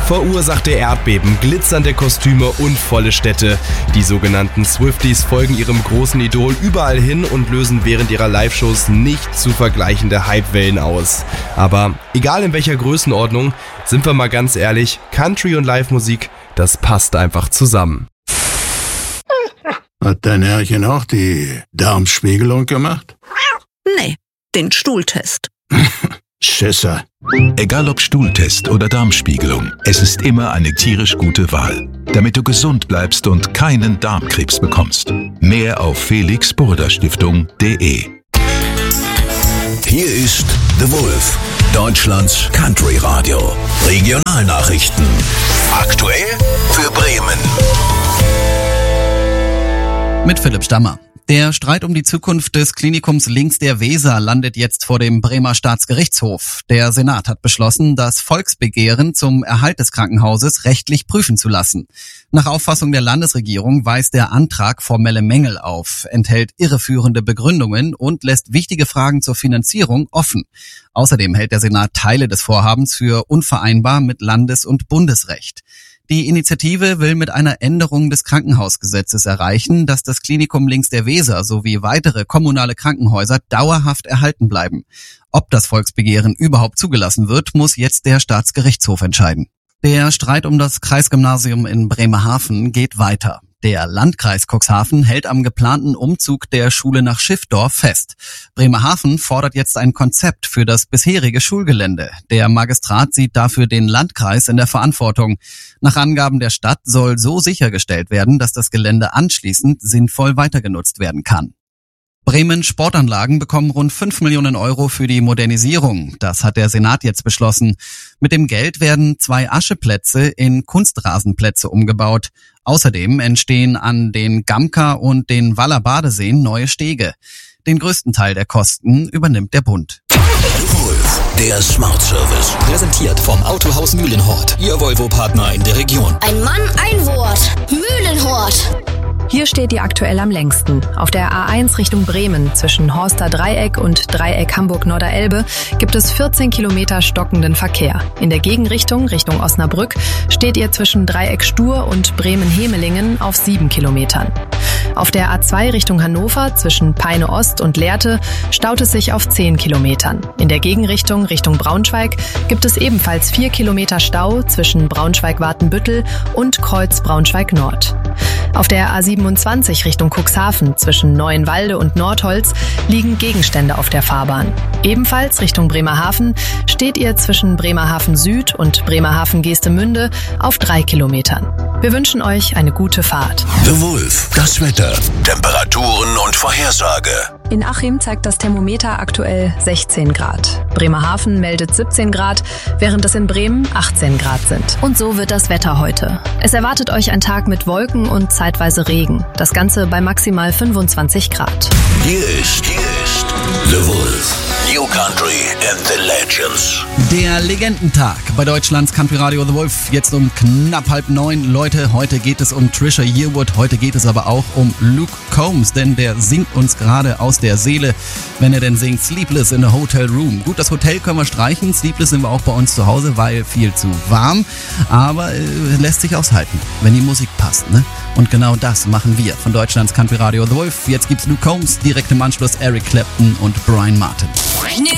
Verursachte Erdbeben, glitzernde Kostüme und volle Städte. Die sogenannten Swifties folgen ihrem großen Idol überall hin und lösen während ihrer Live-Shows nicht zu vergleichende Hypewellen aus. Aber egal in welcher Größenordnung, sind wir mal ganz ehrlich, Country und Live-Musik, das passt einfach zusammen. Hat dein Herrchen auch die Darmspiegelung gemacht? Nee, den Stuhltest. Schisser. Egal ob Stuhltest oder Darmspiegelung, es ist immer eine tierisch gute Wahl, damit du gesund bleibst und keinen Darmkrebs bekommst. Mehr auf felixburderstiftung.de. Hier ist The Wolf, Deutschlands Country Radio. Regionalnachrichten. Aktuell für Bremen. Mit Philipp Stammer. Der Streit um die Zukunft des Klinikums links der Weser landet jetzt vor dem Bremer Staatsgerichtshof. Der Senat hat beschlossen, das Volksbegehren zum Erhalt des Krankenhauses rechtlich prüfen zu lassen. Nach Auffassung der Landesregierung weist der Antrag formelle Mängel auf, enthält irreführende Begründungen und lässt wichtige Fragen zur Finanzierung offen. Außerdem hält der Senat Teile des Vorhabens für unvereinbar mit Landes- und Bundesrecht. Die Initiative will mit einer Änderung des Krankenhausgesetzes erreichen, dass das Klinikum links der Weser sowie weitere kommunale Krankenhäuser dauerhaft erhalten bleiben. Ob das Volksbegehren überhaupt zugelassen wird, muss jetzt der Staatsgerichtshof entscheiden. Der Streit um das Kreisgymnasium in Bremerhaven geht weiter. Der Landkreis Cuxhaven hält am geplanten Umzug der Schule nach Schiffdorf fest. Bremerhaven fordert jetzt ein Konzept für das bisherige Schulgelände. Der Magistrat sieht dafür den Landkreis in der Verantwortung. Nach Angaben der Stadt soll so sichergestellt werden, dass das Gelände anschließend sinnvoll weitergenutzt werden kann. Bremen Sportanlagen bekommen rund 5 Millionen Euro für die Modernisierung. Das hat der Senat jetzt beschlossen. Mit dem Geld werden 2 Ascheplätze in Kunstrasenplätze umgebaut. Außerdem entstehen an den Gamka und den Waller Badeseen neue Stege. Den größten Teil der Kosten übernimmt der Bund. Wolf, der Smart Service. Präsentiert vom Autohaus Mühlenhort. Ihr Volvo-Partner in der Region. Ein Mann, ein Wort. Mühlenhort. Hier steht die aktuell am längsten. Auf der A1 Richtung Bremen zwischen Horster Dreieck und Dreieck Hamburg-Norderelbe gibt es 14 Kilometer stockenden Verkehr. In der Gegenrichtung, Richtung Osnabrück, steht ihr zwischen Dreieck Stur und Bremen-Hemelingen auf 7 Kilometern. Auf der A2 Richtung Hannover zwischen Peine Ost und Lehrte staut es sich auf 10 Kilometern. In der Gegenrichtung, Richtung Braunschweig, gibt es ebenfalls 4 Kilometer Stau zwischen Braunschweig-Watenbüttel und Kreuz Braunschweig-Nord. Auf der A27 Richtung Cuxhaven zwischen Neuenwalde und Nordholz liegen Gegenstände auf der Fahrbahn. Ebenfalls Richtung Bremerhaven steht ihr zwischen Bremerhaven Süd und Bremerhaven Geestemünde auf 3 Kilometern. Wir wünschen euch eine gute Fahrt. The Wolf, das Wetter, Temperaturen und Vorhersage. In Achim zeigt das Thermometer aktuell 16 Grad. Bremerhaven meldet 17 Grad, während es in Bremen 18 Grad sind. Und so wird das Wetter heute. Es erwartet euch ein Tag mit Wolken und zeitweise Regen. Das Ganze bei maximal 25 Grad. Hier ist The Wolf. New Country and the Legends. Der Legendentag bei Deutschlands Country Radio The Wolf. Jetzt um knapp 8:30. Leute, heute geht es um Trisha Yearwood. Heute geht es aber auch um Luke Combs, denn der singt uns gerade aus der Seele, wenn er denn singt Sleepless in a Hotel Room. Gut, das Hotel können wir streichen. Sleepless sind wir auch bei uns zu Hause, weil viel zu warm. Aber lässt sich aushalten, wenn die Musik passt, ne? Und genau das machen wir von Deutschlands Country Radio The Wolf. Jetzt gibt's Luke Combs, direkt im Anschluss Eric Clapton und Brian Martin.